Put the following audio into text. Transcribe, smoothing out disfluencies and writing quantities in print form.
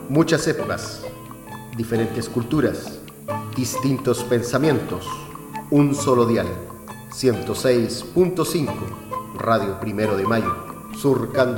Muchas épocas, diferentes culturas, distintos pensamientos, un solo dial, 106.5, Radio Primero de Mayo, surcando